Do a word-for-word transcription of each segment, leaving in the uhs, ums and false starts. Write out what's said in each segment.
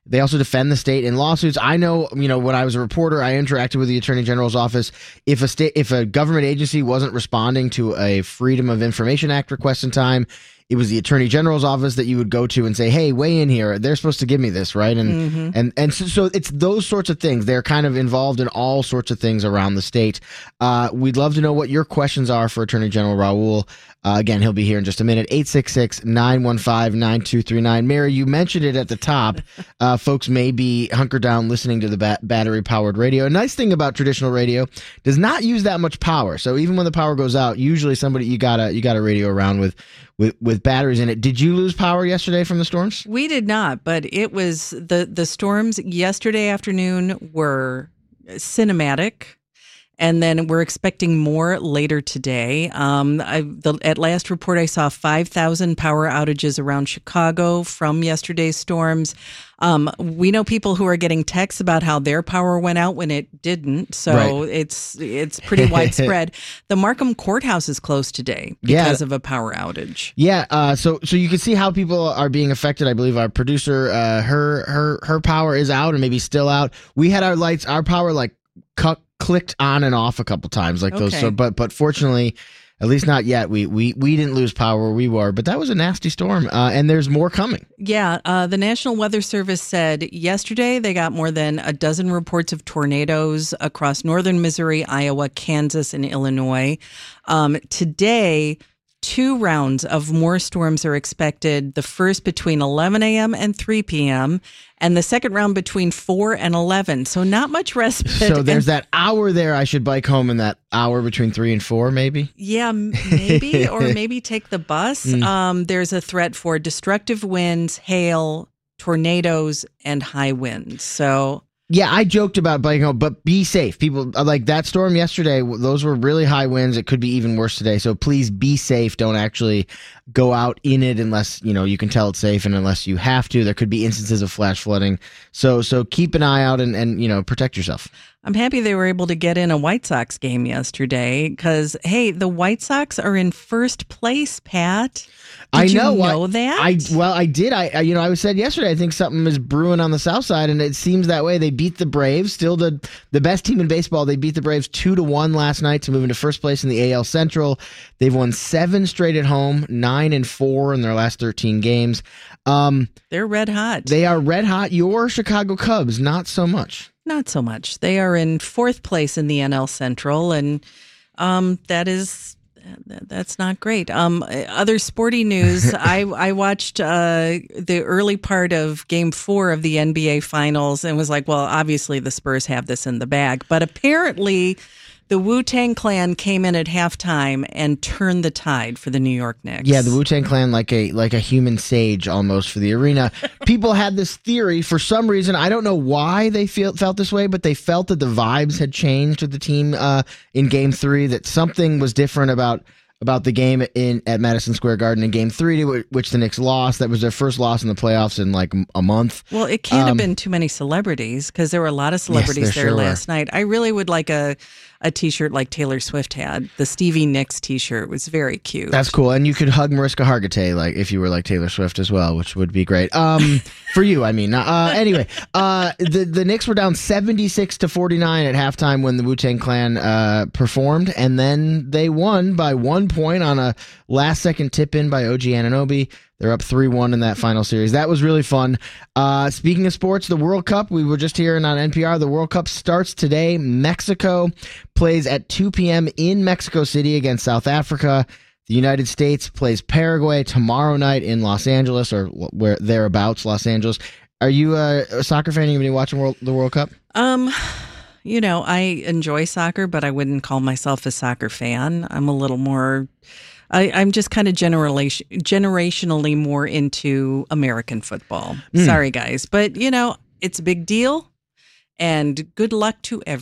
They also defend the state in lawsuits. I know, you know, when I was a reporter, I interacted with the Attorney General's office. If a state, if a government agency wasn't responding to a Freedom of Information Act request in time, it was the Attorney General's office that you would go to and say, "Hey, weigh in here. They're supposed to give me this, right?" And mm-hmm. and and so, so it's those sorts of things. They're kind of involved in all sorts of things around the state. Uh, we'd love to know what your questions are for Attorney General Raul. Uh, again, he'll be here in just a minute. eight six six, nine one five, nine two three nine. Mary, you mentioned it at the top. Uh, folks may be hunkered down listening to the ba- battery-powered radio. A nice thing about traditional radio does not use that much power. So even when the power goes out, usually somebody you got a you got a radio around with with with batteries in it. Did you lose power yesterday from the storms? We did not, but it was the the storms yesterday afternoon were cinematic. And then we're expecting more later today. Um, I, the, at last report, I saw five thousand power outages around Chicago from yesterday's storms. Um, we know people who are getting texts about how their power went out when it didn't. So right. it's it's pretty widespread. The Markham Courthouse is closed today because yeah. of a power outage. Yeah. Uh, so so you can see how people are being affected. I believe our producer, uh, her her her power is out and maybe still out. We had our lights, our power like cut. clicked on and off a couple times like those. Okay. So, but but fortunately, at least not yet. We we we didn't lose power where we were, but that was a nasty storm, uh, and there's more coming. Yeah, uh, the National Weather Service said yesterday they got more than a dozen reports of tornadoes across northern Missouri, Iowa, Kansas, and Illinois. Um, today, two rounds of more storms are expected. The first between eleven a.m. and three p.m. and the second round between four and eleven. So not much respite. So there's and, that hour there. I should bike home in that hour between three and four, maybe? Yeah, maybe. Or maybe take the bus. Mm. Um, there's a threat for destructive winds, hail, tornadoes, and high winds. So... Yeah, I joked about biking home, but be safe. People, like that storm yesterday, those were really high winds. It could be even worse today. So please be safe. Don't actually go out in it unless, you know, you can tell it's safe and unless you have to. There could be instances of flash flooding. So so keep an eye out and, and you know, protect yourself. I'm happy they were able to get in a White Sox game yesterday because, hey, the White Sox are in first place, Pat. Did I know, you know I, that? I well, I did. I, I you know, I said yesterday. I think something is brewing on the South Side, and it seems that way. They beat the Braves, still the the best team in baseball. They beat the Braves two to one last night to move into first place in the A L Central. They've won seven straight at home, nine and four in their last thirteen games. Um, They're red hot. They are red hot. Your Chicago Cubs, not so much. Not so much. They are in fourth place in the N L Central, and um, that is. That's not great. Um, other sporty news, I, I watched uh, the early part of game four of the N B A Finals and was like, well, obviously the Spurs have this in the bag. But apparently the Wu-Tang Clan came in at halftime and turned the tide for the New York Knicks. Yeah, the Wu-Tang Clan like a like a human sage almost for the arena. People had this theory for some reason. I don't know why they feel, felt this way, but they felt that the vibes had changed with the team uh, in Game Three. That something was different about about the game in at Madison Square Garden in Game Three, which the Knicks lost. That was their first loss in the playoffs in like a month. Well, it can't um, have been too many celebrities because there were a lot of celebrities yes, there there sure last were. night. I really would like a a T-shirt like Taylor Swift had. The Stevie Nicks T-shirt was very cute. That's cool, and you could hug Mariska Hargitay like if you were like Taylor Swift as well, which would be great. Um, for you, I mean. Uh, anyway, uh, the the Knicks were down seventy-six to forty-nine at halftime when the Wu-Tang Clan uh, performed, and then they won by one point on a last-second tip-in by O G Anunoby. They're up three one in that final series. That was really fun. Uh, speaking of sports, the World Cup, we were just hearing on N P R, the World Cup starts today. Mexico plays at two p.m. in Mexico City against South Africa. The United States plays Paraguay tomorrow night in Los Angeles, or where thereabouts, Los Angeles. Are you a, a soccer fan? Are you going to be watching World, the World Cup? Um... You know, I enjoy soccer, but I wouldn't call myself a soccer fan. I'm a little more, I, I'm just kind of generation, generationally more into American football. Mm. Sorry, guys. But, you know, it's a big deal, and good luck to everyone.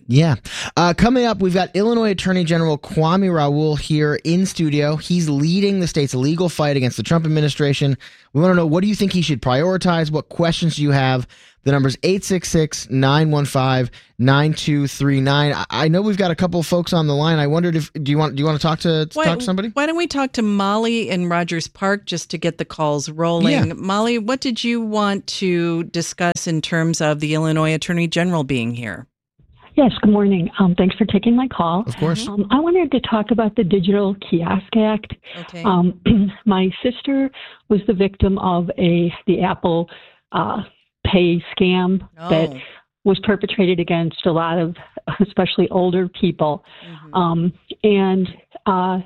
Yeah. Uh, coming up, we've got Illinois Attorney General Kwame Raoul here in studio. He's leading the state's legal fight against the Trump administration. We want to know, what do you think he should prioritize? What questions do you have? The number's eight six six, nine one five, nine two three nine. I know we've got a couple of folks on the line. I wondered if do you want do you want to talk to, to why, talk to somebody? Why don't we talk to Molly in Rogers Park just to get the calls rolling? Yeah. Molly, what did you want to discuss in terms of the Illinois Attorney General being here? Yes, good morning. Um, thanks for taking my call. Of course. Um, I wanted to talk about the Digital Kiosk Act. Okay. Um, my sister was the victim of a the Apple uh, Pay scam Oh. that was perpetrated against a lot of, especially older people. Mhm. Um, and uh,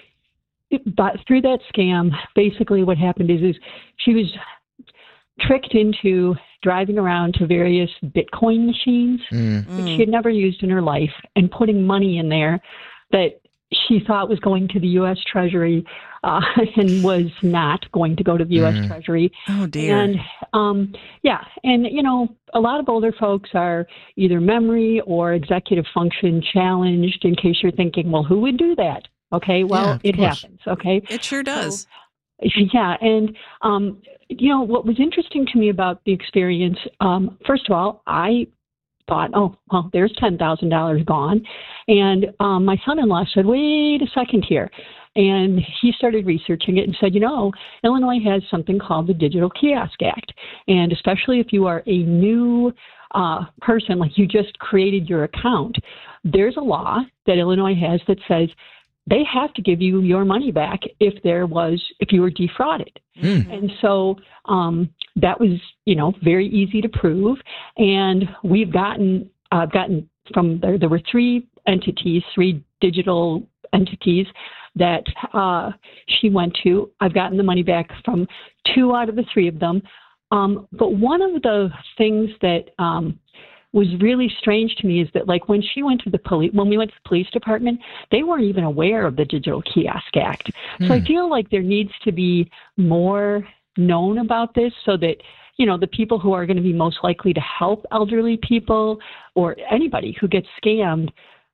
it- but through that scam, basically what happened is, is she was tricked into driving around to various Bitcoin machines Mm. that she had never used in her life and putting money in there that she thought was going to the U S Treasury uh, and was not going to go to the U S Mm. Treasury. Oh, dear. And um, yeah, and you know, a lot of older folks are either memory or executive function challenged, in case you're thinking, well, who would do that? Okay, well, Yeah, of it course. happens. Okay. It sure does. Yeah, and um, you know what was interesting to me about the experience. Um, first of all, I thought, oh, well, there's ten thousand dollars gone, and um, my son-in-law said, wait a second here, and he started researching it and said, you know, Illinois has something called the Digital Kiosk Act, and especially if you are a new uh, person, like you just created your account, there's a law that Illinois has that says they have to give you your money back if there was, if you were defrauded. Mm. And so um, that was, you know, very easy to prove. And we've gotten, uh, gotten from there, there were three entities, three digital entities that uh, she went to. I've gotten the money back from two out of the three of them. Um, but one of the things that um, was really strange to me is that, like, when she went to the police, when we went to the police department, they weren't even aware of the Digital Kiosk Act. Hmm. So I feel like there needs to be more known about this so that, you know, the people who are going to be most likely to help elderly people or anybody who gets scammed,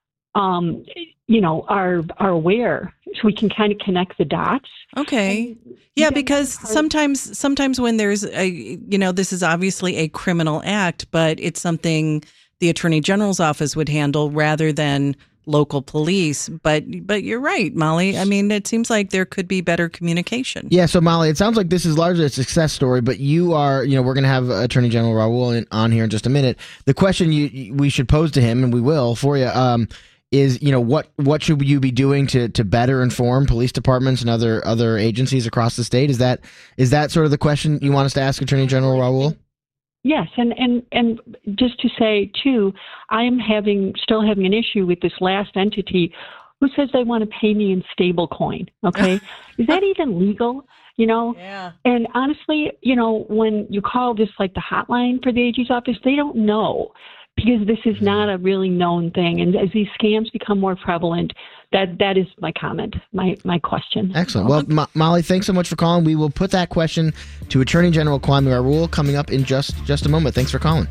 um, you know, are are aware, so we can kind of connect the dots. Okay. And, Yeah, because part- sometimes sometimes when there's a, you know, this is obviously a criminal act, but it's something the Attorney General's office would handle rather than local police. But but you're right, Molly. I mean, it seems like there could be better communication. Yeah, so Molly, it sounds like this is largely a success story, but you are, you know, we're going to have Attorney General Raoul in, on here in just a minute. The question you we should pose to him, and we will for you, um, is, you know, what what should you be doing to to better inform police departments and other other agencies across the state? Is that is that sort of the question you want us to ask Attorney General Raoul? Yes, and, and, and just to say, too, I am having still having an issue with this last entity who says they want to pay me in stable coin, okay? Is that even legal, you know? Yeah. And honestly, you know, when you call just like the hotline for the A G's office, they don't know because this is not a really known thing. And as these scams become more prevalent, that that is my comment, my my question. Excellent. Well, Mo- Molly, thanks so much for calling. We will put that question to Attorney General Kwame Raoul coming up in just just a moment. Thanks for calling.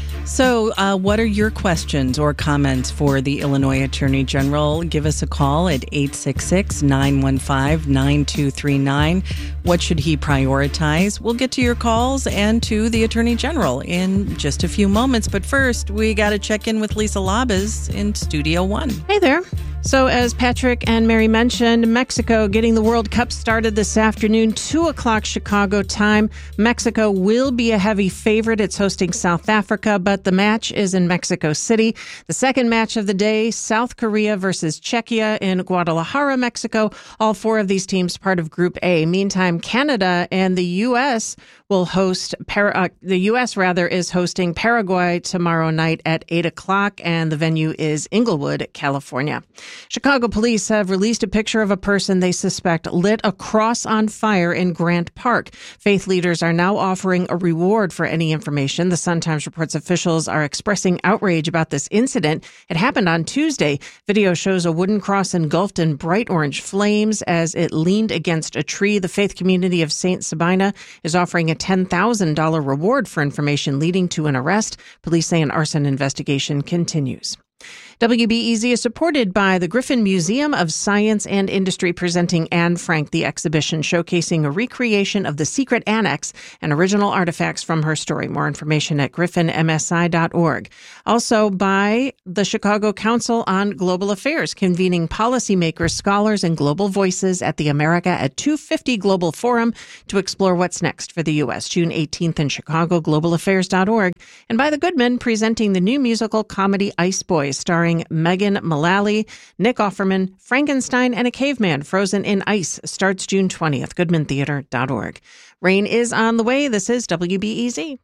So, uh, what are your questions or comments for the Illinois Attorney General? Give us a call at eight six six, nine one five, nine two three nine. What should he prioritize? We'll get to your calls and to the Attorney General in just a few moments. But first, we got to check in with Lisa Labas in Studio One. Hey there. So as Patrick and Mary mentioned, Mexico getting the World Cup started this afternoon, two o'clock Chicago time. Mexico will be a heavy favorite. It's hosting South Africa, but the match is in Mexico City. The second match of the day, South Korea versus Czechia in Guadalajara, Mexico. All four of these teams part of Group A. Meantime, Canada and the U S will host, Par- uh, the U S rather is hosting Paraguay tomorrow night at eight o'clock, and the venue is Inglewood, California. Chicago police have released a picture of a person they suspect lit a cross on fire in Grant Park. Faith leaders are now offering a reward for any information. The Sun-Times reports officials are expressing outrage about this incident. It happened on Tuesday. Video shows a wooden cross engulfed in bright orange flames as it leaned against a tree. The faith community of Saint Sabina is offering a ten thousand dollars reward for information leading to an arrest. Police say an arson investigation continues. W B E Z is supported by the Griffin Museum of Science and Industry, presenting Anne Frank, the exhibition showcasing a recreation of the secret annex and original artifacts from her story. More information at griffin m s i dot org. Also by the Chicago Council on Global Affairs, convening policymakers, scholars, and global voices at the America at two fifty Global Forum to explore what's next for the U S. June eighteenth in Chicago, global affairs dot org. And by the Goodman, presenting the new musical comedy Ice Boys, starring Megan Mullally, Nick Offerman, Frankenstein, and a Caveman frozen in ice, starts June twentieth, goodman theater dot org. Rain is on the way. This is W B E Z.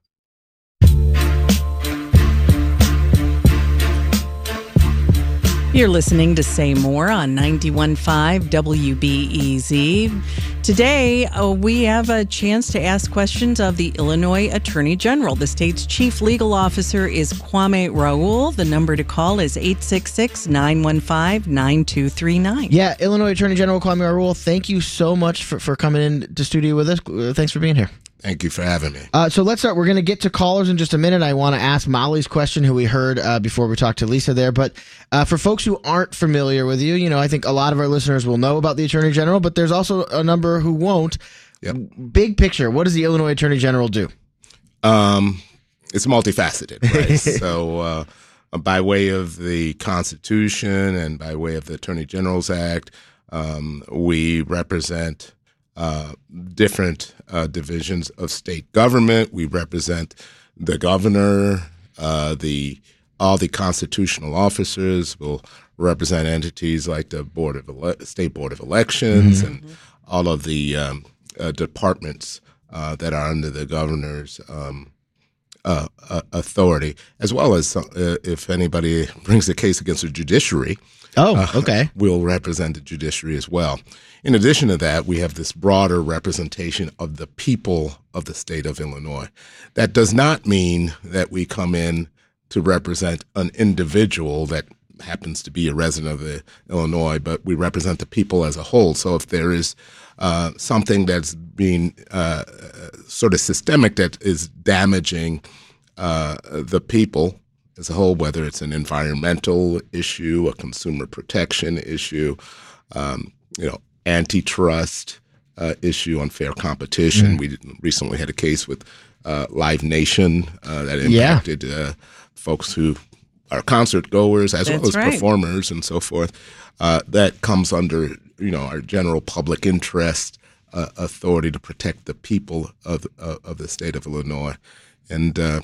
You're listening to Say More on ninety-one point five W B E Z. Today, uh, we have a chance to ask questions of the Illinois Attorney General. The state's chief legal officer is Kwame Raoul. The number to call is eight six six, nine one five, nine two three nine. Yeah, Illinois Attorney General Kwame Raoul, thank you so much for, for coming in to studio with us. Uh, Thanks for being here. Thank you for having me. Uh, so let's start. We're going to get to callers in just a minute. I want to ask Molly's question, who we heard uh, before we talked to Lisa there. But uh, for folks who aren't familiar with you, you know, I think a lot of our listeners will know about the Attorney General, but there's also a number who won't. Yep. Big picture, what does the Illinois Attorney General do? Um, it's multifaceted, right? so uh, by way of the Constitution and by way of the Attorney General's Act, um, we represent Uh, different uh, divisions of state government. We represent the governor, uh, the all the constitutional officers. Will represent entities like the board of ele- state board of elections, mm-hmm. and all of the um, uh, departments uh, that are under the governor's um, uh, uh, authority, as well as uh, if anybody brings a case against the judiciary. Oh, okay. Uh, we'll represent the judiciary as well. In addition to that, we have this broader representation of the people of the state of Illinois. That does not mean that we come in to represent an individual that happens to be a resident of the Illinois, but we represent the people as a whole. So if there is uh, something that's being uh, sort of systemic that is damaging uh, the people as a whole, whether it's an environmental issue, a consumer protection issue, um, you know, antitrust uh, issue, unfair competition. Mm. We recently had a case with uh, Live Nation uh, that impacted yeah. uh, folks who are concert goers as That's well as right. performers and so forth. Uh, that comes under, you know, our general public interest uh, authority to protect the people of uh, of the state of Illinois, and uh,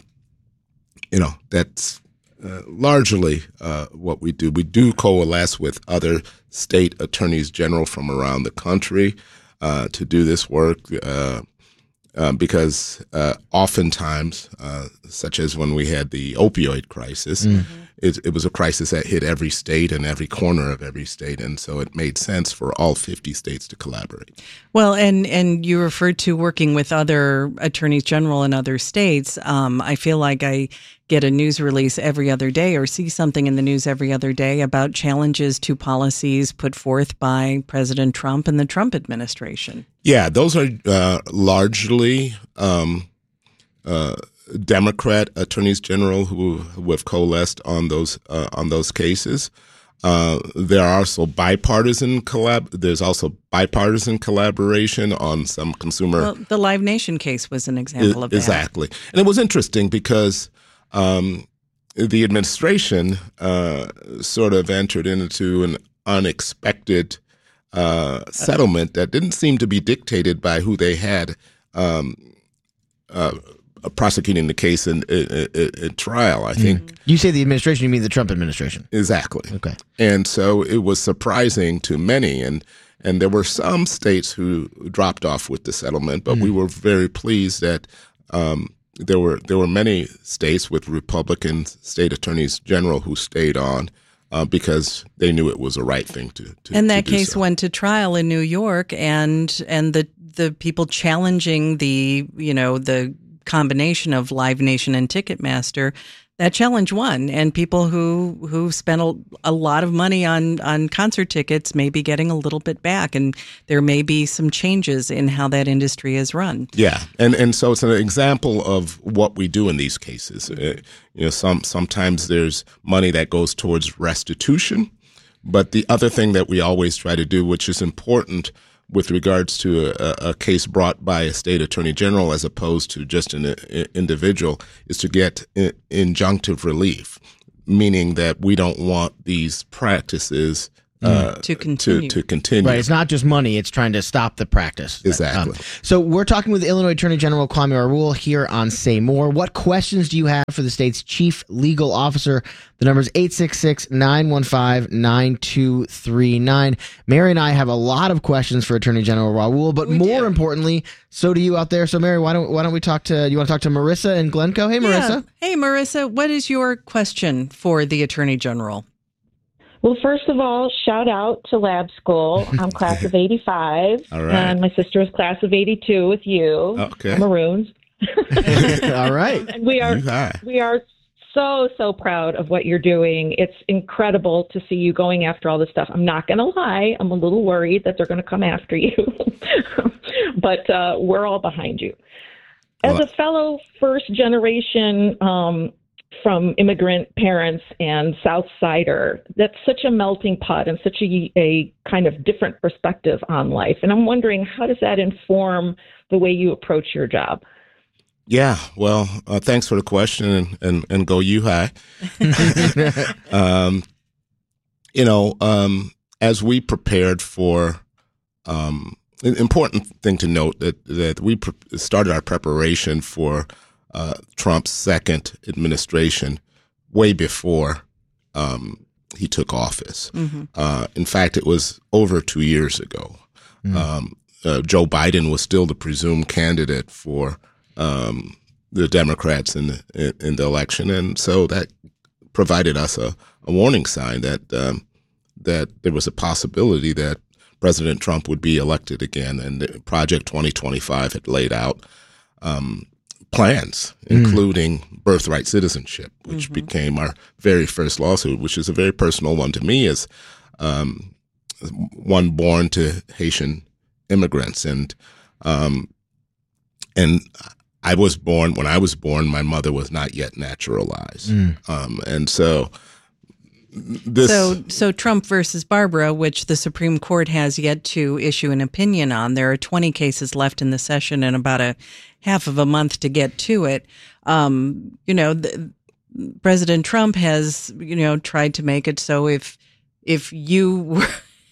you know that's. Uh, largely uh, what we do. We do coalesce with other state attorneys general from around the country uh, to do this work uh, uh, because uh, oftentimes, uh, such as when we had the opioid crisis, mm-hmm. it, it was a crisis that hit every state and every corner of every state, and so it made sense for all fifty states to collaborate. Well, and, and you referred to working with other attorneys general in other states. Um, I feel like I get a news release every other day or see something in the news every other day about challenges to policies put forth by President Trump and the Trump administration. Yeah, those are uh, largely um, uh, Democrat attorneys general who, who have coalesced on those uh, on those cases. Uh, there are also bipartisan collab. There's also bipartisan collaboration on some consumer. Well, the Live Nation case was an example I, of that. Exactly, and it was interesting because um, the administration uh, sort of entered into an unexpected uh, settlement that didn't seem to be dictated by who they had um, uh, prosecuting the case in, in, in, in trial. I think mm. you say the administration, you mean the Trump administration? Exactly. Okay, and so it was surprising to many, and and there were some states who dropped off with the settlement, but mm. we were very pleased that. Um, There were there were many states with Republican state attorneys general who stayed on uh, because they knew it was the right thing to, to And that to do case so. went to trial in New York, and and the the people challenging the you know the combination of Live Nation and Ticketmaster, that challenge won, and people who who spent a, a lot of money on on concert tickets may be getting a little bit back, and there may be some changes in how that industry is run. Yeah, and and so it's an example of what we do in these cases. Uh, you know, some sometimes there's money that goes towards restitution, but the other thing that we always try to do, which is important with regards to a, a case brought by a state attorney general as opposed to just an a, individual, is to get in, injunctive relief, meaning that we don't want these practices uh, to continue. To, to continue. Right. It's not just money. It's trying to stop the practice. Exactly. Um, so we're talking with Illinois Attorney General Kwame Raoul here on Say More. What questions do you have for the state's chief legal officer? The number is eight six six, nine one five, nine two three nine. Mary and I have a lot of questions for Attorney General Raoul, but we more do. importantly, so do you out there. So Mary, why don't why don't we talk to, you want to talk to Marissa and Glencoe? Hey, Marissa. Yeah. Hey, Marissa, what is your question for the Attorney General? Well, first of all, shout out to Lab School. I'm class of eighty-five, All right. and my sister is class of eighty-two with you, Okay. Maroons. All right. And we are Hi. we are so so proud of what you're doing. It's incredible to see you going after all this stuff. I'm not going to lie, I'm a little worried that they're going to come after you, but uh, we're all behind you. As Well, a fellow first generation um, from immigrant parents and South Sider, that's such a melting pot and such a, a kind of different perspective on life. And I'm wondering, how does that inform the way you approach your job? Yeah, well, uh, thanks for the question, and, and, and go you high. um, you know, um, as we prepared for, um, an important thing to note that, that we pre- started our preparation for uh, Trump's second administration way before um, he took office. Mm-hmm. Uh, in fact, it was over two years ago. Mm-hmm. Um, uh, Joe Biden was still the presumed candidate for Um, the Democrats in the in the election, and so that provided us a, a warning sign that um, that there was a possibility that President Trump would be elected again. And Project twenty twenty-five had laid out um, plans, mm. including birthright citizenship, which mm-hmm. became our very first lawsuit, which is a very personal one to me, as um, one born to Haitian immigrants, and um, and. I was born, when I was born, my mother was not yet naturalized. Mm. Um, and so this. So, so Trump versus Barbara, which the Supreme Court has yet to issue an opinion on. There are twenty cases left in the session and about a half of a month to get to it. Um, you know, the, President Trump has, you know, tried to make it so if, if you were,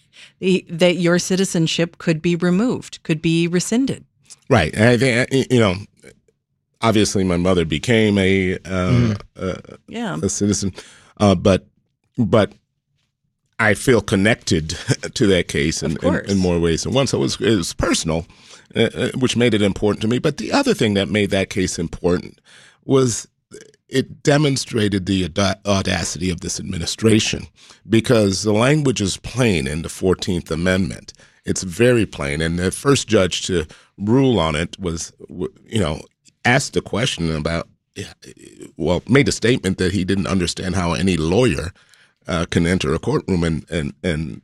that your citizenship could be removed, could be rescinded. Right. And I think, you know, obviously, my mother became a uh, mm. uh, yeah. a citizen, uh, but but I feel connected to that case in, in, in more ways than one. So it was, it was personal, uh, which made it important to me. But the other thing that made that case important was it demonstrated the audacity of this administration, because the language is plain in the fourteenth Amendment. It's very plain, and the first judge to rule on it was, you know, asked a question about, well, made a statement that he didn't understand how any lawyer uh, can enter a courtroom and and and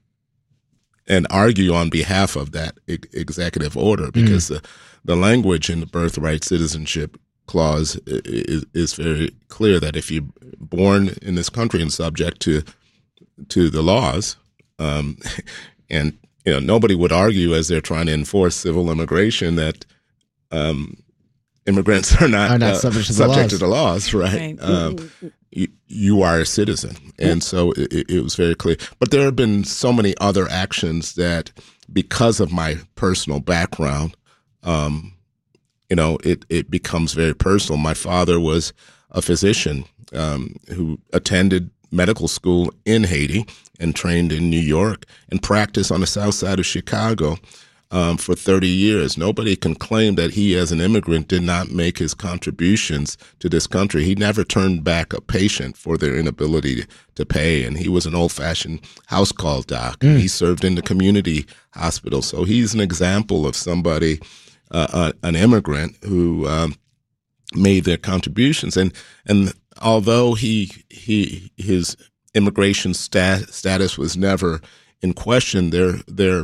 and argue on behalf of that e- executive order, because mm. the the language in the birthright citizenship clause is, is very clear that if you're born in this country and subject to to the laws, um, and you know, nobody would argue as they're trying to enforce civil immigration that um, immigrants are not, are not uh, subject, to, subject the to the laws, right? right. Um, you, you are a citizen. And so it, it was very clear. But there have been so many other actions that, because of my personal background, um, you know, it, it becomes very personal. My father was a physician um, who attended medical school in Haiti and trained in New York and practiced on the south side of Chicago um, for thirty years. Nobody can claim that he, as an immigrant, did not make his contributions to this country. He never turned back a patient for their inability to pay, and he was an old-fashioned house call doc. Mm. He served in the community hospital. So he's an example of somebody, uh, uh, an immigrant who um, made their contributions. And, and although he he his immigration stat, status was never in question, there there are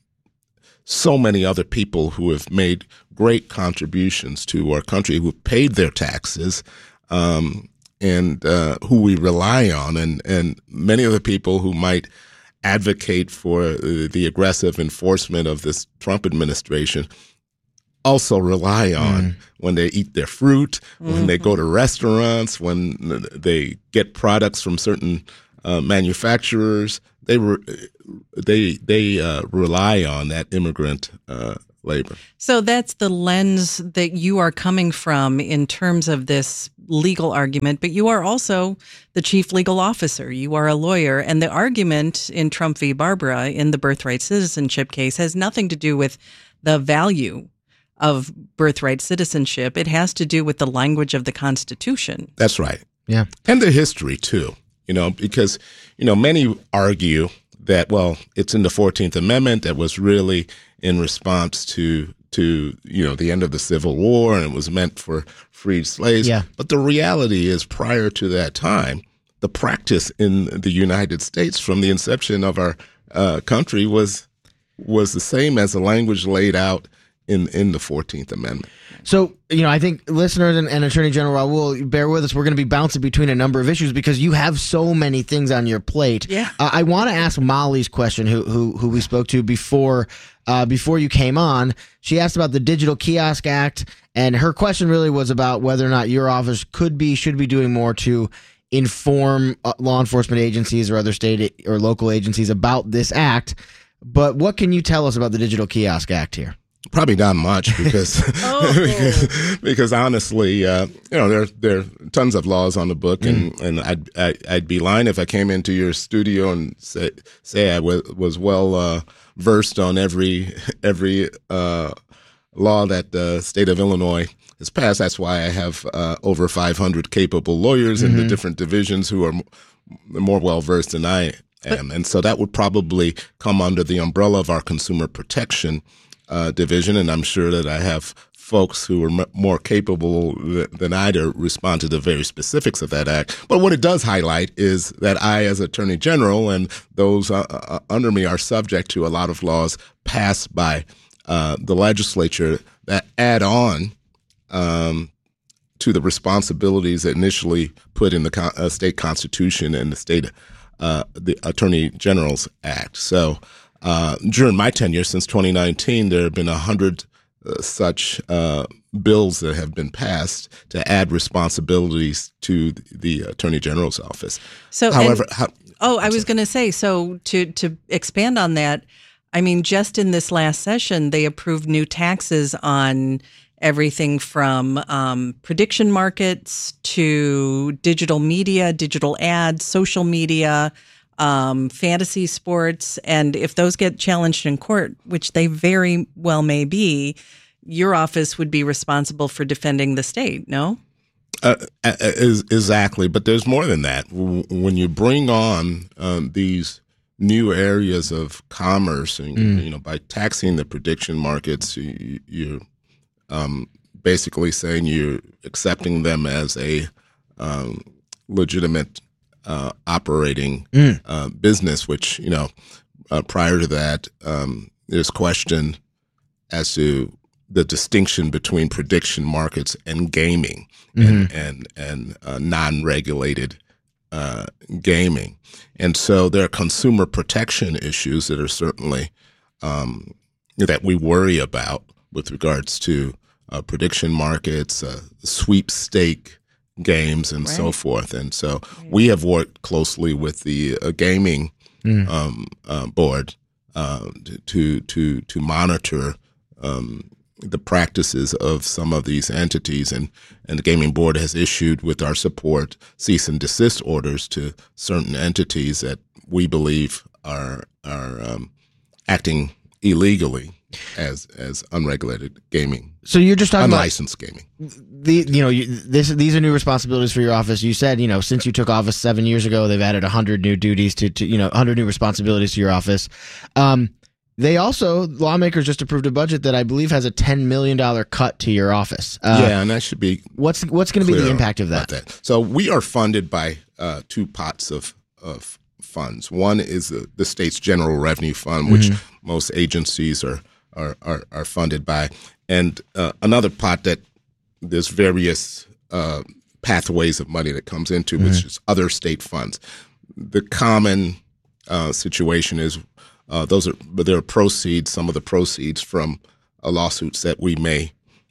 so many other people who have made great contributions to our country, who have paid their taxes, um, and uh, who we rely on, and and many of the people who might advocate for uh, the aggressive enforcement of this Trump administration also rely on mm. when they eat their fruit, mm-hmm. when they go to restaurants, when they get products from certain uh, manufacturers. They re- they they uh, rely on that immigrant uh, labor. So that's the lens that you are coming from in terms of this legal argument, but you are also the chief legal officer. You are a lawyer, and the argument in Trump v. Barbara in the birthright citizenship case has nothing to do with the value of birthright citizenship. It has to do with the language of the Constitution. That's right. Yeah. And the history, too, you know, because, you know, many argue that, well, it's in the fourteenth Amendment that was really in response to, to you know, the end of the Civil War, and it was meant for freed slaves. Yeah. But the reality is, prior to that time, the practice in the United States from the inception of our uh, country was was the same as the language laid out in in the fourteenth Amendment. So, you know, I think listeners and, and Attorney General Raul, bear with us. We're going to be bouncing between a number of issues because you have so many things on your plate. Yeah. Uh, I want to ask Molly's question, who who who we spoke to before uh, before you came on. She asked about the Digital Kiosk Act, and her question really was about whether or not your office could be, should be doing more to inform uh, law enforcement agencies or other state or local agencies about this act. But what can you tell us about the Digital Kiosk Act here? Probably not much because oh. because, because honestly, uh, you know, there there are tons of laws on the book, mm. and and I'd, I'd I'd be lying if I came into your studio and say say I was was well uh, versed on every every uh, law that the state of Illinois has passed. That's why I have uh, over five hundred capable lawyers mm-hmm. in the different divisions who are more well versed than I am, and so that would probably come under the umbrella of our consumer protection Uh, division, and I'm sure that I have folks who are m- more capable th- than I to respond to the very specifics of that act. But what it does highlight is that I, as Attorney General, and those uh, uh, under me are subject to a lot of laws passed by uh, the legislature that add on um, to the responsibilities that initially put in the con- uh, state constitution and the state uh, the Attorney General's Act. So Uh, during my tenure, since twenty nineteen, there have been a hundred uh, such uh, bills that have been passed to add responsibilities to the Attorney General's office. So, however, and, how, oh, I was going to say, so to to expand on that, I mean, just in this last session, they approved new taxes on everything from um, prediction markets to digital media, digital ads, social media, Um, fantasy sports, and if those get challenged in court, which they very well may be, your office would be responsible for defending the state, no? Uh, exactly, but there's more than that. When you bring on um, these new areas of commerce, and, mm. you know, by taxing the prediction markets, you, you're um, basically saying you're accepting them as a um, legitimate Uh, operating mm. uh, business, which, you know, uh, prior to that, um, there's question as to the distinction between prediction markets and gaming mm-hmm. and and, and uh, non-regulated uh, gaming. And so there are consumer protection issues that are certainly um, that we worry about with regards to uh, prediction markets, uh, sweepstake games, and right. so forth. And so right. we have worked closely with the uh, gaming mm. um, uh, board uh, to to to monitor um, the practices of some of these entities, and and the gaming board has issued, with our support, cease and desist orders to certain entities that we believe are are um, acting illegally as as unregulated gaming. So you're just talking unlicensed about gaming. The you know you, this these are new responsibilities for your office. You said, you know, since you took office seven years ago, they've added a hundred new duties to, to you know one hundred new responsibilities to your office. Um, They also, lawmakers just approved a budget that I believe has a ten million dollars cut to your office. Uh, yeah, and that should be What's what's going to be the impact of that? that? So we are funded by uh, two pots of, of funds. One is the, the state's general revenue fund, which mm-hmm. most agencies are, are, are, are funded by, and uh, another pot that there's various uh, pathways of money that comes into, mm-hmm. which is other state funds. The common uh, situation is Uh, those are, but there are proceeds, some of the proceeds from uh, lawsuits that we may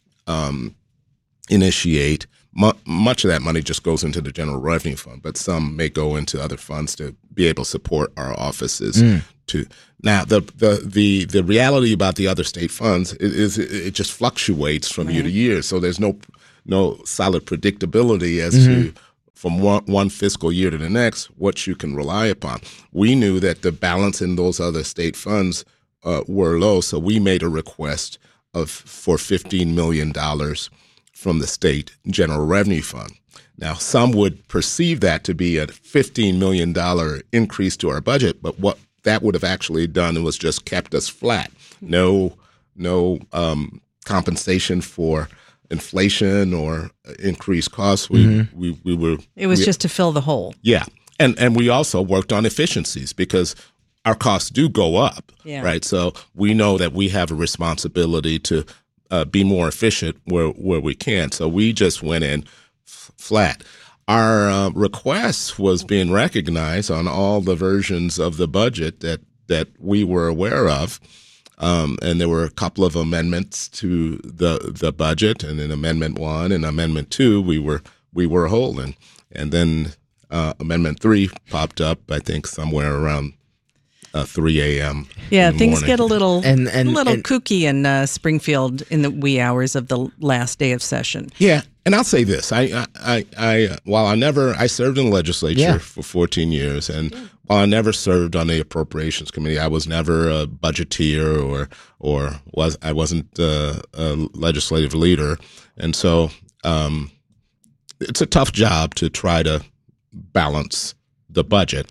um, initiate. M- much of that money just goes into the general revenue fund, but some may go into other funds to be able to support our offices. Mm. To now, the, the the the reality about the other state funds is, is it just fluctuates from right. year to year. So there's no no solid predictability as mm-hmm. to from one, one fiscal year to the next, what you can rely upon. We knew that the balance in those other state funds uh, were low, so we made a request of for fifteen million dollars from the state general revenue fund. Now, some would perceive that to be a fifteen million dollars increase to our budget, but what that would have actually done was just kept us flat. No, no um, compensation for inflation or increased costs. We, mm-hmm. we, we were. It was we, just to fill the hole. Yeah. And, and we also worked on efficiencies because our costs do go up, yeah. right? So we know that we have a responsibility to uh, be more efficient where, where we can. So we just went in f- flat. Our uh, request was being recognized on all the versions of the budget that, that we were aware of. Um, and there were a couple of amendments to the the budget, and in Amendment One and Amendment Two, we were we were holding, and then uh, Amendment Three popped up. I think somewhere around uh, three a.m. Yeah, things morning. get a little and, and, a little and, kooky in uh, Springfield in the wee hours of the last day of session. Yeah, and I'll say this: I I I, I while I never I served in the legislature yeah. for fourteen years, and yeah. while I never served on the appropriations committee, I was never a budgeteer or or was I wasn't uh, a legislative leader, and so um, it's a tough job to try to balance the budget.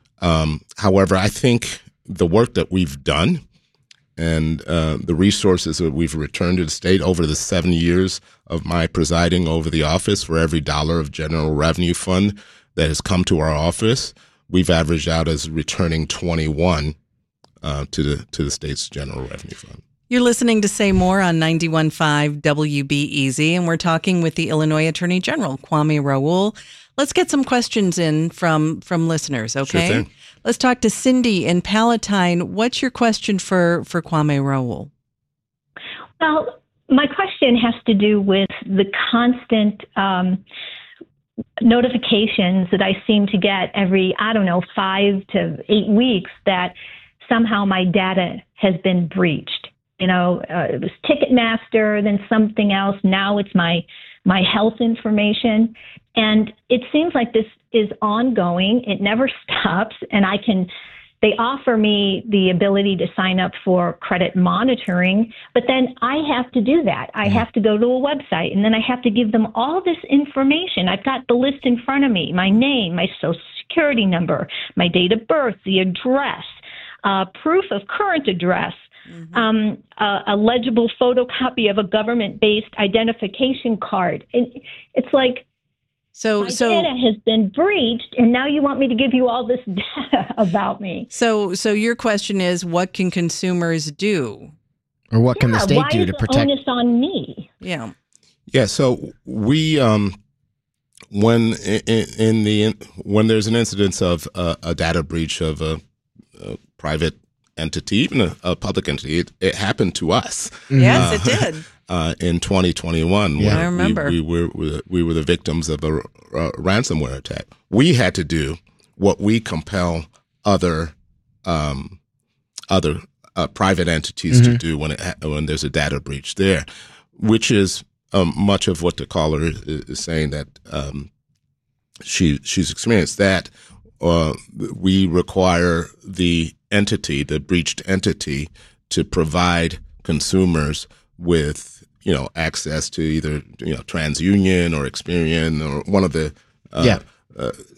Um, however, I think the work that we've done and uh, the resources that we've returned to the state over the seven years of my presiding over the office, for every dollar of general revenue fund that has come to our office, we've averaged out as returning twenty-one uh, to the to the state's general revenue fund. You're listening to Say More on ninety-one point five W B E Z, and we're talking with the Illinois Attorney General, Kwame Raoul. Let's get some questions in from, from listeners, okay? Sure thing. Let's talk to Cindy in Palatine. What's your question for, for Kwame Raoul? Well, my question has to do with the constant um, notifications that I seem to get every, I don't know, five to eight weeks that somehow my data has been breached. You know, uh, it was Ticketmaster, then something else. Now it's my my health information. And it seems like this is ongoing. It never stops. And I can, they offer me the ability to sign up for credit monitoring, but then I have to do that. I have to go to a website, and then I have to give them all this information. I've got the list in front of me: my name, my social security number, my date of birth, the address, uh, proof of current address, Mm-hmm. Um, a, a legible photocopy of a government-based identification card. And it's like, so, my so, data has been breached, and now you want me to give you all this data about me. So, so your question is, what can consumers do, or what can yeah, the state do to protect? Why is the onus on me? Yeah, yeah. So we, um, when in, in the in, when there's an incidence of uh, a data breach of a, a private entity, even a, a public entity, it, it happened to us. Yes, uh, it did. Uh, in twenty twenty-one, yeah, I remember. We, we, were, we were the victims of a, a ransomware attack. We had to do what we compel other um, other uh, private entities mm-hmm. to do when it ha- when there's a data breach there, which is um, much of what the caller is, is saying that um, she she's experienced. That uh, we require the entity, the breached entity, to provide consumers with, you know, access to either, you know, TransUnion or Experian or one of the uh, yeah. uh,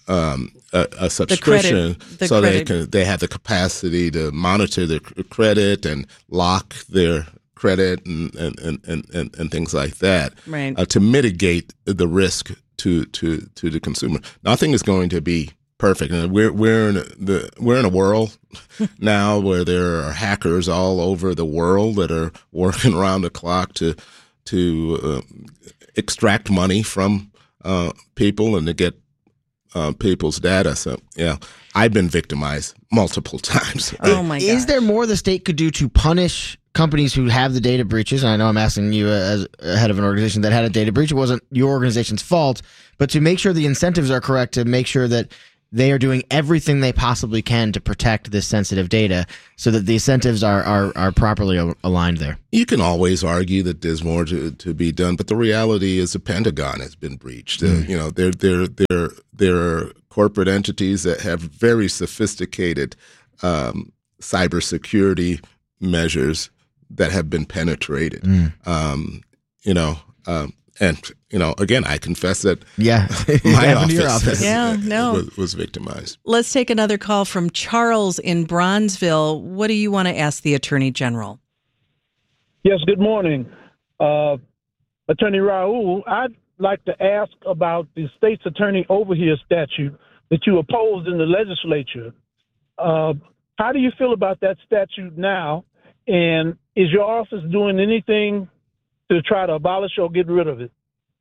um, a, a subscription, The credit, the so credit. they can they have the capacity to monitor their credit and lock their credit and and, and, and, and things like that, Right. uh, to mitigate the risk to, to, to the consumer. Nothing is going to be perfect, and we're we're in the we're in a world now where there are hackers all over the world that are working around the clock to to uh, extract money from uh, people and to get uh, people's data. So yeah, I've been victimized multiple times. Oh my Is gosh. there more the state could do to punish companies who have the data breaches? And I know I'm asking you as a head of an organization that had a data breach. It wasn't your organization's fault, but to make sure the incentives are correct, to make sure that they are doing everything they possibly can to protect this sensitive data so that the incentives are, are, are properly a- aligned there. You can always argue that there's more to, to be done, but the reality is the Pentagon has been breached. Uh, you know, there there there there are corporate entities that have very sophisticated um, cybersecurity measures that have been penetrated. Um, you know, um, and you know, again, I confess that Yeah. my Happened to your office, office. Yeah, no. was, was victimized. Let's take another call from Charles in Bronzeville. What do you want to ask the Attorney General? Yes, good morning. Uh, Attorney Raoul, I'd like to ask about the state's attorney overhear statute that you opposed in the legislature. Uh, how do you feel about that statute now? And is your office doing anything to try to abolish or get rid of it?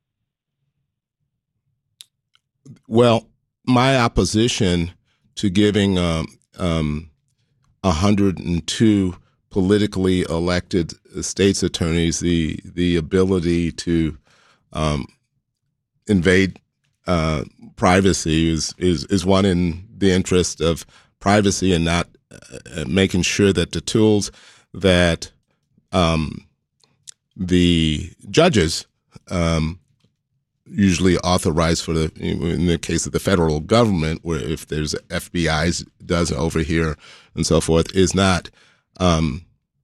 Well, my opposition to giving um, um, one hundred two politically elected state's attorneys the the ability to um, invade uh, privacy is, is is one in the interest of privacy and not uh, making sure that the tools that um, the judges um, usually authorized for the, in the case of the federal government, where if there's F B I's does overhear and so forth, is not um,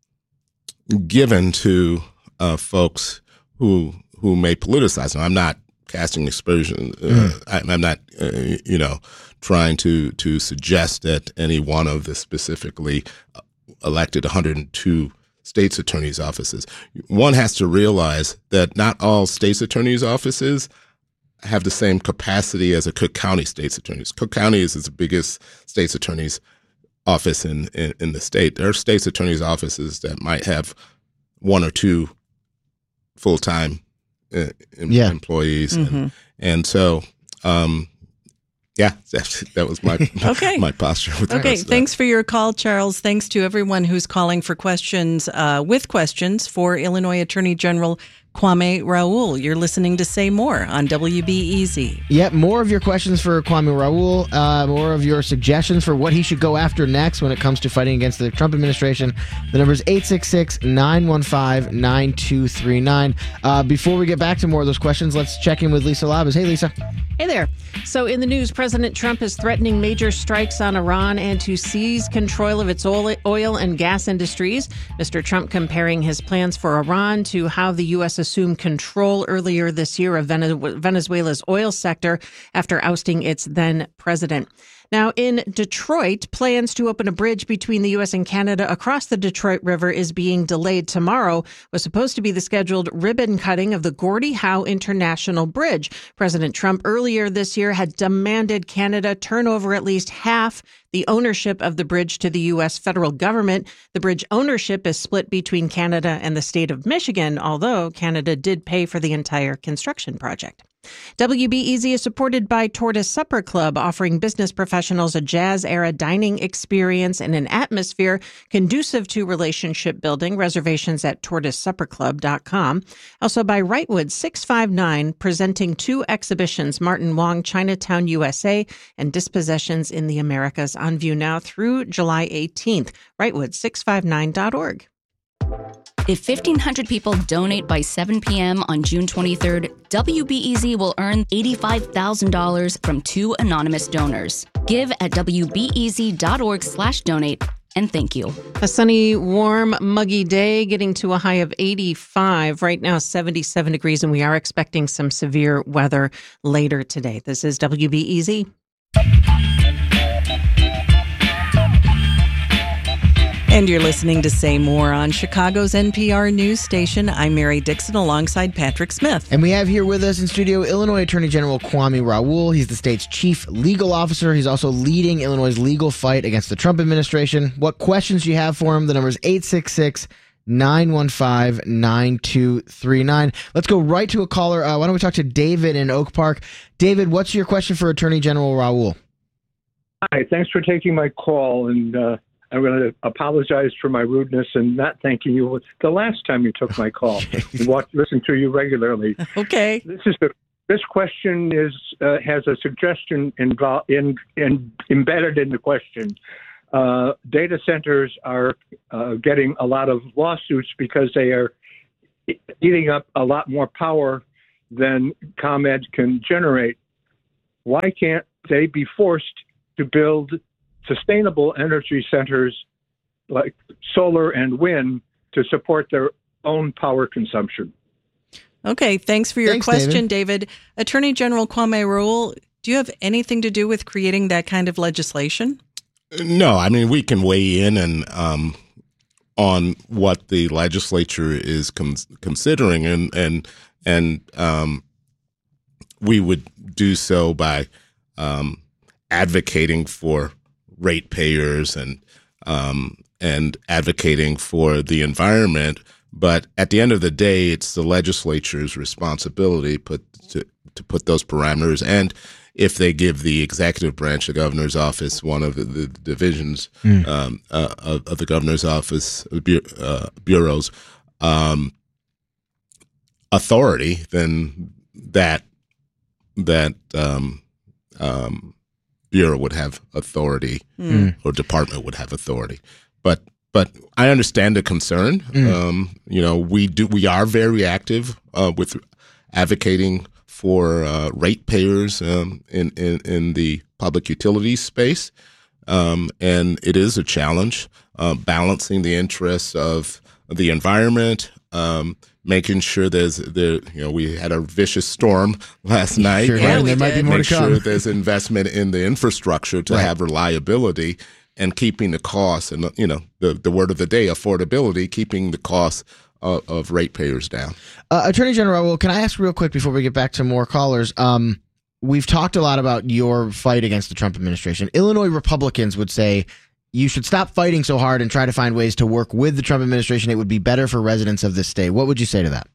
given to uh, folks who who may politicize. Now, I'm not casting aspersion. Uh, mm. I, I'm not, uh, you know, trying to to suggest that any one of the specifically elected one hundred two state's attorney's offices. One has to realize that not all state's attorney's offices have the same capacity as a Cook County state's attorney's. Cook County is the biggest state's attorney's office in, in, in the state. There are state's attorney's offices that might have one or two full-time uh, em- Yeah. employees. Mm-hmm. And, and so, um, yeah, that, that was my Okay. my posture with that Okay, stuff. thanks for your call, Charles. Thanks to everyone who's calling for questions, uh, with questions for Illinois Attorney General Kwame Raoul. You're listening to Say More on W B E Z. Yep, more of your questions for Kwame Raoul, uh, more of your suggestions for what he should go after next when it comes to fighting against the Trump administration. The number is eight six six, nine one five, nine two three nine. Uh, before we get back to more of those questions, let's check in with Lisa Labas. Hey, Lisa. Hey there. So in the news, President Trump is threatening major strikes on Iran and to seize control of its oil oil and gas industries. Mister Trump comparing his plans for Iran to how the U S assumed control earlier this year of Venezuela's oil sector after ousting its then president. Now, in Detroit, plans to open a bridge between the U S and Canada across the Detroit River is being delayed. Tomorrow was supposed to be the scheduled ribbon cutting of the Gordie Howe International Bridge. President Trump earlier this year had demanded Canada turn over at least half the ownership of the bridge to the U S federal government. The bridge ownership is split between Canada and the state of Michigan, although Canada did pay for the entire construction project. W B E Z is supported by Tortoise Supper Club, offering business professionals a jazz-era dining experience and an atmosphere conducive to relationship building. Reservations at tortoise supper club dot com. Also by Wrightwood six five nine, presenting two exhibitions, Martin Wong, Chinatown, U S A, and Dispossessions in the Americas, on view now through July eighteenth. Wrightwood six five nine dot org. If fifteen hundred people donate by seven p.m. on June twenty-third, W B E Z will earn eighty-five thousand dollars from two anonymous donors. Give at W B E Z dot org slash donate, and thank you. A sunny, warm, muggy day, getting to a high of eighty-five. Right now, seventy-seven degrees, and we are expecting some severe weather later today. This is W B E Z. And you're listening to Say More on Chicago's N P R news station. I'm Mary Dixon alongside Patrick Smith. And we have here with us in studio Illinois Attorney General Kwame Raoul. He's the state's chief legal officer. He's also leading Illinois' legal fight against the Trump administration. What questions do you have for him? The number is eight six six, nine one five, nine two three nine. Let's go right to a caller. Uh, why don't we talk to David in Oak Park? David, what's your question for Attorney General Raoul? Hi, thanks for taking my call, and uh, I'm going to apologize for my rudeness and not thanking you the last time you took my call. I watch, listen to you regularly. Okay. This is the, this question is uh, has a suggestion involved in, in embedded in the question. Uh, data centers are uh, getting a lot of lawsuits because they are eating up a lot more power than ComEd can generate. Why can't they be forced to build sustainable energy centers like solar and wind to support their own power consumption? Okay, thanks for your Thanks, question, David. David. Attorney General Kwame Raoul, do you have anything to do with creating that kind of legislation? No, I mean, we can weigh in and um, on what the legislature is con- considering, and and and um, we would do so by um, advocating for ratepayers and um, and advocating for the environment. But at the end of the day, it's the legislature's responsibility put to, to put those parameters. And if they give the executive branch, the governor's office, one of the, the divisions mm. um, uh, of, of the governor's office, uh, bureaus, um, authority, then that that um, um, bureau would have authority, mm. or department would have authority. But but I understand the concern. Mm. Um, you know, we do we are very active uh, with advocating for uh, ratepayers um, in, in in the public utilities space, um, and it is a challenge uh, balancing the interests of the environment. Um, making sure there's there you know we had a vicious storm last night. Sure, yeah, there might be more make to come. Sure there's investment in the infrastructure to right. have reliability and keeping the costs and you know the the word of the day, affordability, keeping the costs of, of ratepayers down. Uh, Attorney General, well, can I ask real quick before we get back to more callers? Um, we've talked a lot about your fight against the Trump administration. Illinois Republicans would say you should stop fighting so hard and try to find ways to work with the Trump administration. It would be better for residents of this state. What would you say to that?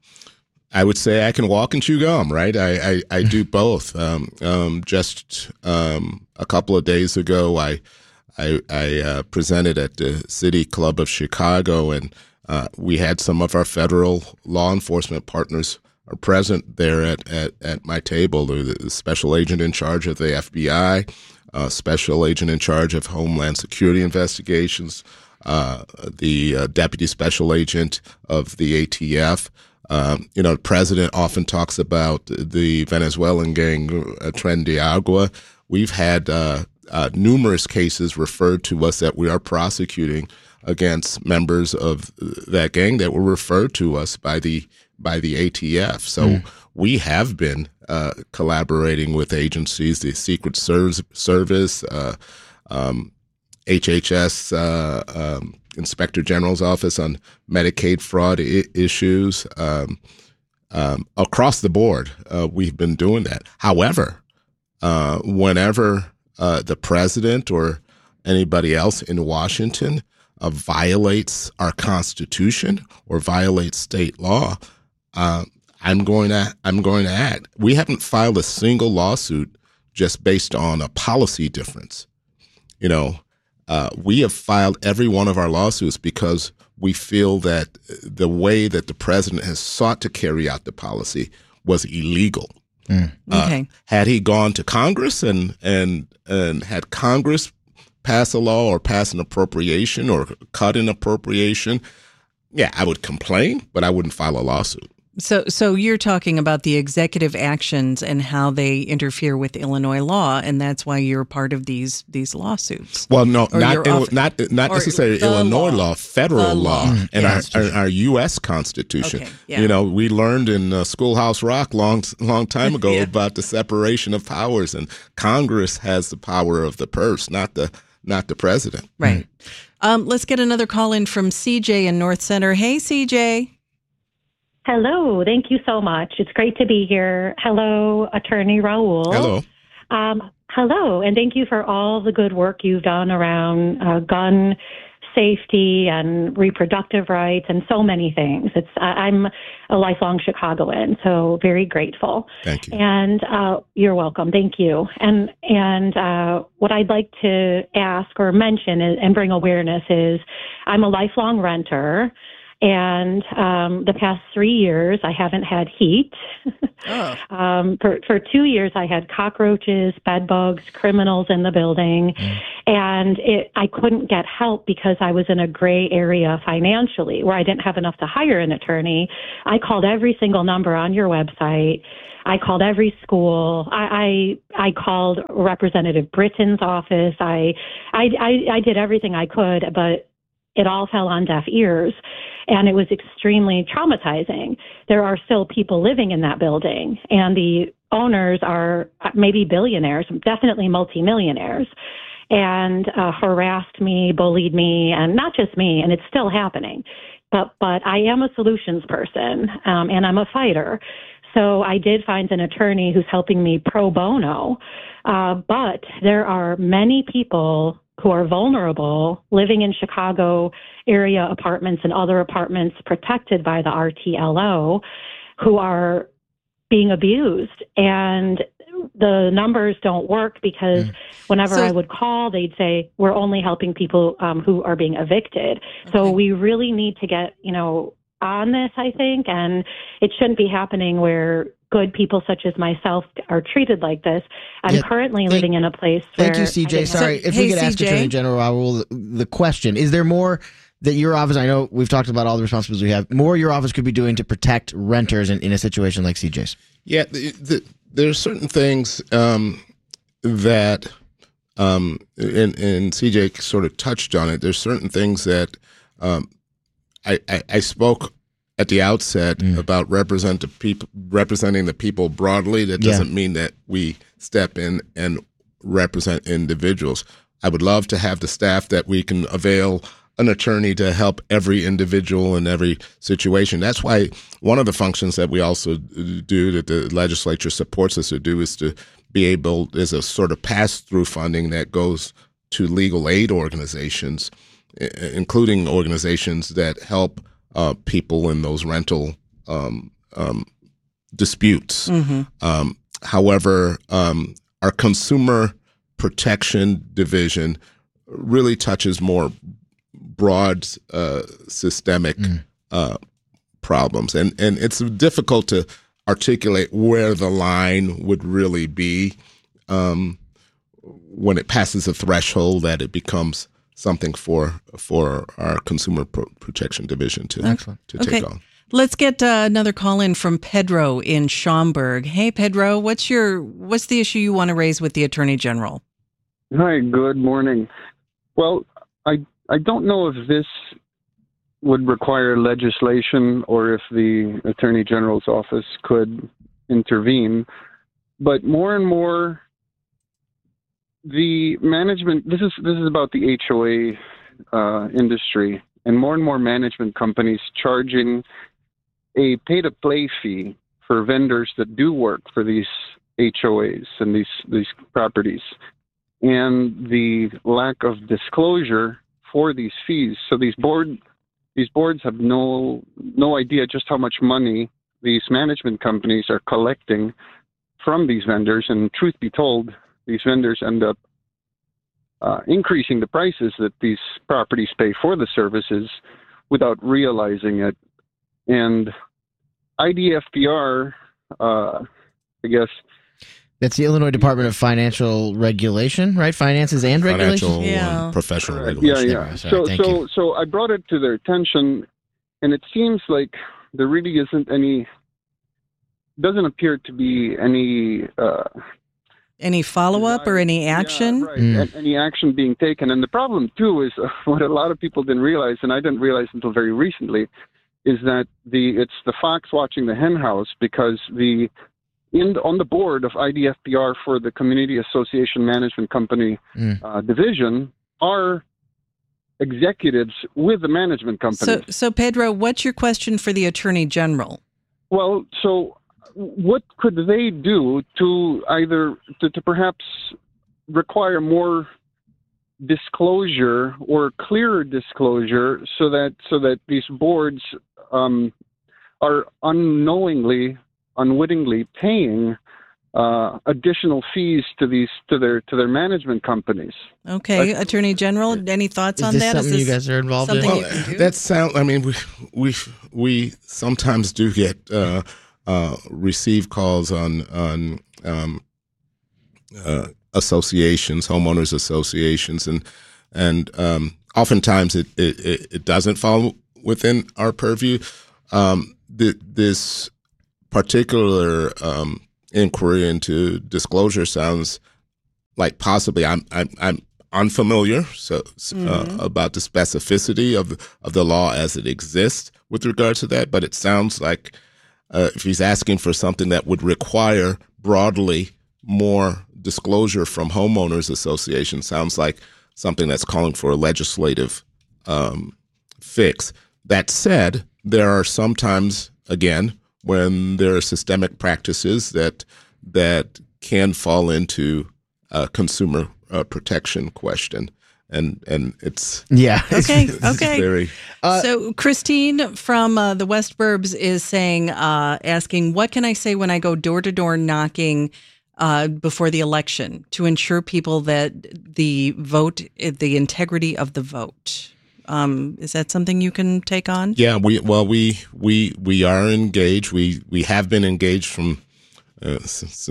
I would say I can walk and chew gum, right? I, I, I do both. Um, um, just um, a couple of days ago, I I, I uh, presented at the City Club of Chicago, and uh, we had some of our federal law enforcement partners are present there at, at, at my table. The special agent in charge of the F B I, uh, special agent in charge of Homeland Security investigations, uh, the uh, deputy special agent of the A T F. Um, you know, the president often talks about the Venezuelan gang, uh, Tren de Agua. We've had uh, uh, numerous cases referred to us that we are prosecuting against members of that gang that were referred to us by the by the A T F. So mm. we have been uh, collaborating with agencies, the Secret Service, Service uh, um, H H S, uh, um, Inspector General's Office on Medicaid fraud I- issues. Um, um, across the board, uh, we've been doing that. However, uh, whenever uh, the president or anybody else in Washington uh, violates our Constitution or violates state law, uh, I'm going to I'm going to act. We haven't filed a single lawsuit just based on a policy difference. You know, uh, we have filed every one of our lawsuits because we feel that the way that the president has sought to carry out the policy was illegal. Mm. Okay. Uh, had he gone to Congress and and and had Congress pass a law or pass an appropriation or cut an appropriation, yeah, I would complain, but I wouldn't file a lawsuit. So, so you're talking about the executive actions and how they interfere with Illinois law, and that's why you're part of these these lawsuits. Well, no, Or not you're Il- off- not not or necessarily the Illinois law. law, federal The law, law. and Yeah. our, our our U S Constitution. Okay, yeah. You know, we learned in uh, Schoolhouse Rock long long time ago Yeah. about the separation of powers, and Congress has the power of the purse, not the not the president. Right. Um, let's get another call in from C J in North Center. Hey, C J. Hello. Thank you so much. It's great to be here. Hello, Attorney Raul. Hello. Um, hello, and thank you for all the good work you've done around uh, gun safety and reproductive rights and so many things. It's I, I'm a lifelong Chicagoan, so very grateful. Thank you. And uh, you're welcome. Thank you. And and uh, what I'd like to ask or mention is, and bring awareness is, I'm a lifelong renter. And um, the past three years, I haven't had heat. Oh. um, for, for two years, I had cockroaches, bed bugs, criminals in the building. Mm. And it, I couldn't get help because I was in a gray area financially where I didn't have enough to hire an attorney. I called every single number on your website. I called every school. I, I I called Representative Britton's office. I, I I I did everything I could, but it all fell on deaf ears, and it was extremely traumatizing. There are still people living in that building, and the owners are maybe billionaires, definitely multimillionaires, and uh, harassed me, bullied me, and not just me, and it's still happening. But but I am a solutions person, um, and I'm a fighter. So I did find an attorney who's helping me pro bono, uh, but there are many people who are vulnerable living in Chicago area apartments and other apartments protected by the R T L O who are being abused. And the numbers don't work because mm. whenever so, I would call, they'd say, we're only helping people um, who are being evicted. Okay. So we really need to get, you know, on this, I think, and it shouldn't be happening where good people such as myself are treated like this. I'm yeah, currently thank, living in a place thank where... you, C J. Sorry, if hey, we could ask C J. Attorney General Raul the, the question, is there more that your office, I know we've talked about all the responsibilities we have, more your office could be doing to protect renters in, in a situation like C J's? Yeah, the, the, there are certain things um, that, um, and, and C J sort of touched on it, there's certain things that um, I, I, I spoke at the outset mm. about represent the people, representing the people broadly. That doesn't yeah. mean that we step in and represent individuals. I would love to have the staff that we can avail an attorney to help every individual in every situation. That's why one of the functions that we also do, that the legislature supports us to do, is to be able, as a sort of pass-through funding that goes to legal aid organizations, including organizations that help Uh, people in those rental um, um, disputes. Mm-hmm. Um, however, um, our consumer protection division really touches more broad uh, systemic mm. uh, problems. And, and it's difficult to articulate where the line would really be um, when it passes a threshold that it becomes something for for our consumer pro- protection division to Excellent. to okay. take on. Let's get uh, another call in from Pedro in Schaumburg. Hey, Pedro, what's your what's the issue you want to raise with the Attorney General? Hi, good morning. Well, I I don't know if this would require legislation or if the Attorney General's office could intervene, but more and more the management, this is this is about the H O A uh, industry, and more and more management companies charging a pay-to-play fee for vendors that do work for these H O As and these these properties, and the lack of disclosure for these fees. So these board these boards have no no idea just how much money these management companies are collecting from these vendors, and truth be told, these vendors end up uh, increasing the prices that these properties pay for the services without realizing it. And I D F P R, uh, I guess... That's the Illinois Department of Financial Regulation, right? Finances and Regulation? Financial yeah. and professional regulation. Yeah, yeah. Sorry, so, thank so, you. so I brought it to their attention, and it seems like there really isn't any... doesn't appear to be any... Uh, Any follow-up or any action? Yeah, right. Mm. Any action being taken. And the problem, too, is uh, what a lot of people didn't realize, and I didn't realize until very recently, is that the it's the fox watching the hen house, because the in on the board of I D F P R for the Community Association Management Company mm. uh, division are executives with the management companies. So, so Pedro, what's your question for the Attorney General? Well, so what could they do to either to, to perhaps require more disclosure or clearer disclosure so that so that these boards um, are unknowingly, unwittingly paying uh, additional fees to these to their to their management companies? Okay, uh, Attorney General, any thoughts is on this that? Something is this you guys are involved in? something Well, you can do? that sound. I mean, we we we sometimes do get uh, uh, receive calls on on um, uh, associations, homeowners associations, and and um, oftentimes it, it it doesn't fall within our purview. Um, the, this particular um, inquiry into disclosure sounds like possibly I'm I'm, I'm unfamiliar so mm-hmm. uh, about the specificity of of the law as it exists with regard to that, but it sounds like uh, if he's asking for something that would require broadly more disclosure from homeowners associations, sounds like something that's calling for a legislative um, fix. That said, there are sometimes, again, when there are systemic practices that that can fall into a consumer uh, protection question, and and it's yeah, okay, it's, okay. It's very, uh, so Christine from uh, the West Burbs is saying, uh, asking, what can I say when I go door to door knocking uh, before the election to ensure people that the vote, the integrity of the vote? Um, is that something you can take on? Yeah, we well we we we are engaged. We we have been engaged from uh,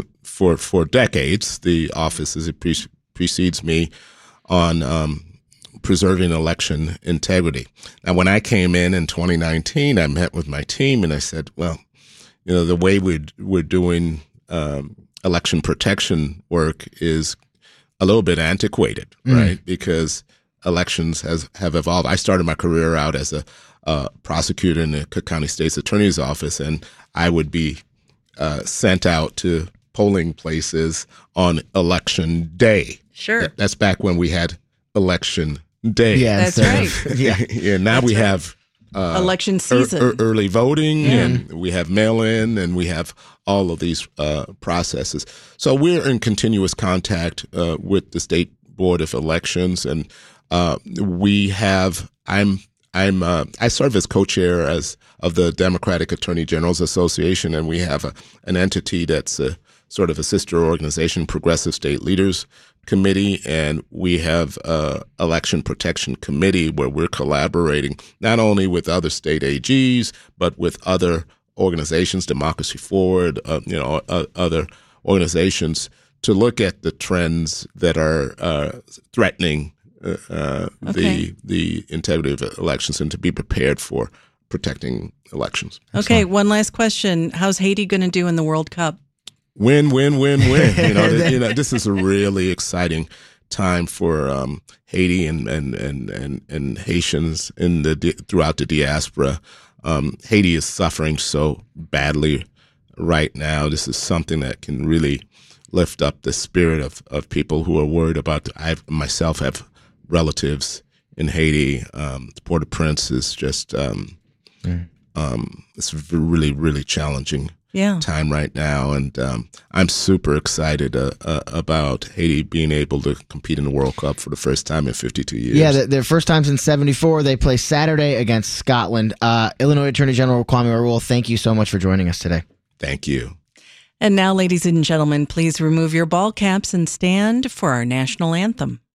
for for decades. The office, as it pre- precedes me, on um, preserving election integrity. Now, when I came in in twenty nineteen, I met with my team and I said, well, you know, the way we're we're doing um, election protection work is a little bit antiquated, mm. right? Because elections has have evolved. I started my career out as a uh, prosecutor in the Cook County State's Attorney's Office, and I would be uh, sent out to polling places on election day. Sure. Th- that's back when we had election day. Yeah, that's right. yeah, yeah. Now that's we right. have uh, election season, er, er, early voting, yeah. and we have mail-in, and we have all of these uh, processes. So we're in continuous contact uh, with the State Board of Elections, and Uh, we have. I'm. I'm. Uh, I serve as co-chair as of the Democratic Attorney Generals Association, and we have a, an entity that's a sort of a sister organization, Progressive State Leaders Committee, and we have a election protection committee where we're collaborating not only with other state A Gs but with other organizations, Democracy Forward, uh, you know, uh, other organizations to look at the trends that are uh, threatening. Uh, okay. the the integrity of elections and to be prepared for protecting elections. Okay, one last question. How's Haiti going to do in the World Cup? Win, win, win, win. you know, th- you know, this is a really exciting time for um, Haiti and, and, and, and, and Haitians in the di- throughout the diaspora. Um, Haiti is suffering so badly right now. This is something that can really lift up the spirit of, of people who are worried about. I myself have relatives in Haiti. Um, Port-au-Prince is just um, mm. um, it's a really, really challenging yeah. time right now, and um, I'm super excited uh, uh, about Haiti being able to compete in the World Cup for the first time in fifty-two years. Yeah, their first time since seventy-four. They play Saturday against Scotland. Uh, Illinois Attorney General Kwame Raoul, thank you so much for joining us today. Thank you. And now, ladies and gentlemen, please remove your ball caps and stand for our national anthem.